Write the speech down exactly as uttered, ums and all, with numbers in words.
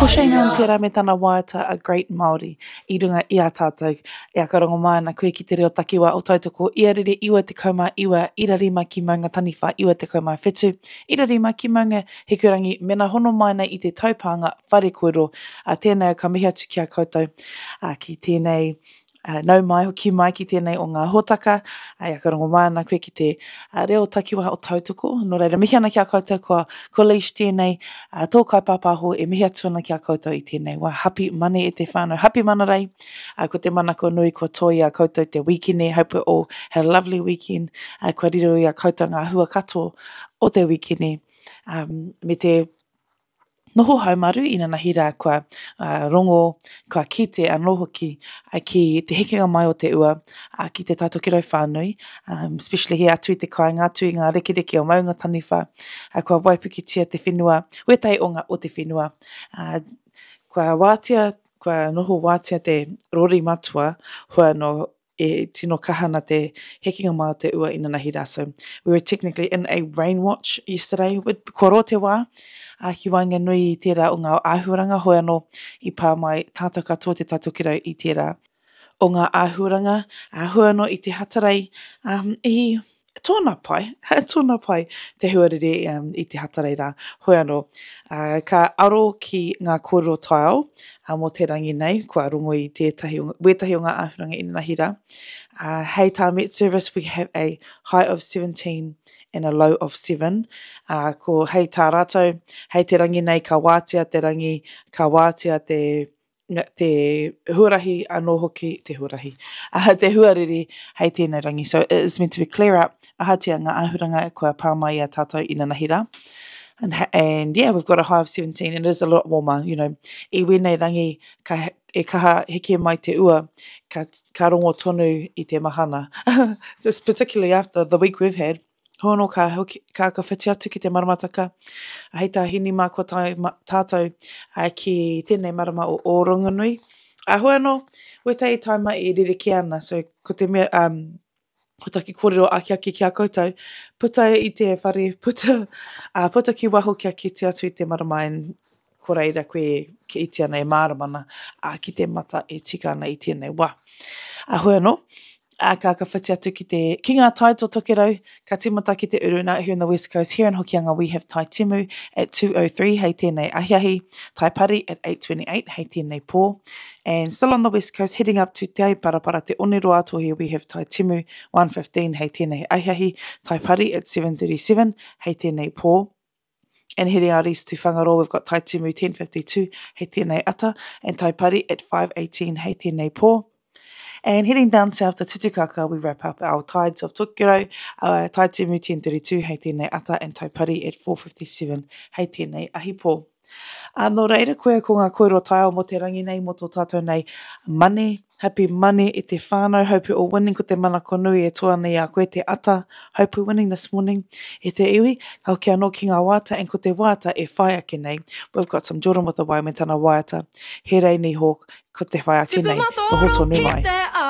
Pushing on te rā me tana waiata a great Māori. I runga i a tātou. E a karongo mai na koe ki te reo takiwa o tautoko. Ia rere iwa te kaumā iwa, ira rima ki maunga taniwha, iwa te kaumā whetū. Ira rima ki maunga hekurangi, mena hono mai nei i te taupanga whare koero. A tēnei ka mihi atu ki a koutou. A ki tēnei Uh, nau mai, ki mai ki tēnei o ngā hōtaka, ai a karongo mai ana koe ki te uh, reo takiwa o tautoko. Nō reira, mihi ana ki a koutou kua ko leish tēnei, uh, tō kai pāpāho e mihi atu ana ki a koutou i tēnei. Wa happy mane e te whānau, happy mana rei, uh, ko te mana ko nui kua toi a koutou te weekend e, hope we all had a lovely weekend, uh, kua riro i a koutou ngā hua katoa o te weekend e, um, me te noho haumaru ina nahi rā kua uh, rongo, kua kite anō hoki uh, ki te hekenga mai o te ua, uh, ki te tātou kirau whānui, um, especially he atu i te kāinga, atu i ngā rekereke o maunga taniwha, uh, kua waipukitia te whenua, wetai o ngā o te whenua. Uh, kua wātia, kua noho wātia te rori matua, hua no e tino kahana te hekenga mai o te ua ina nahi rā. So we were technically in a rain watch yesterday, with kua ro te wā, a ki wainga nui i tērā o ngā āhuaranga, hoi anō i pā mai tātou katoa te tātou kirau i tērā o ngā āhuaranga, a hoi anō i te hatarei um, i tōna pai, tōna pai te huarere um, i te hatarei rā, hoi anō. Uh, ka aro ki ngā kōrero taiao, uh, mō te rangi nei, kua rongo i tētahi o, wētahi o ngā āhuaranga ina nahi rā. Uh, hei tā Met Service, we have a high of seventeen and a low of seven. Uh, ko hei tā rātou, hei te rangi nei, ka wātia te rangi, ka wātia te, te huarahi anō hoki, te huarahi, uh, te huarere hei tēnei rangi. So it is meant to be clear up, ahatia ngā āhuranga e kua pāmai a tātou ina nahi rā. And, and yeah, we've got a high of seventeen, and it is a lot warmer, you know. I wēnei rangi, ka, e kaha heke mai te ua, ka, ka rongo tonu i te mahana. This particularly after the week we've had, hono ka, ka ka whiti atu ki te maramataka, a hei tā hini mā kua tai, ma, tātou uh, ki tēnei marama o Oronganui. A hoi anō, wetei taima i rere ki ana, so ko te mea, um, ko taki kōrero aki aki ki a koutou, puta i te whare, puta, uh, puta ki waho kia kite atu i te marama, and ko reira koe ki iti ana e māramana, uh, ki te mata e tika ana i tēnei wā. A hoi anō, a ka ka whiti atu ki te, ki ngā tai tō tokerau, ka timata ki te uruna here in the West Coast. Here in Hokianga, we have Tai Timu at two oh three, hei tēnei ahiahi, Tai Pari at eight twenty-eight, hei tēnei pō. And still on the West Coast, heading up to Te Parapara, Te Oniroa atohi, we have Tai Timu one fifteen, hei tēnei ahiahi, Tai Pari at seven thirty-seven, hei tēnei pō. And heading out east to Whangaroa, we've got Tai Timu ten fifty-two, hei tēnei ata, and Tai Pari at five eighteen, hei tēnei pō. And heading down south to Tutukaka, we wrap up our tides of Tokiro, uh, Tai Timu ten thirty-two, hei tēnei ata, and Tai Pari at four fifty-seven, hei tēnei ahi pō. Uh, nō reira koe ko ngā kōrero taiao mo te rangi nei, mo tō tātou nei, money, happy money i te whānau, hope you're all winning ko te mana konui e toa nei a koe te ata, hope you're winning this morning. E te iwi, kau kia anō ki ngā wāta, and ko te wāta e whai ake nei. We've got some Jordan with the wai me tana waiata, he rei ni hō, ko te whai ake nei, ko hoto nu mai.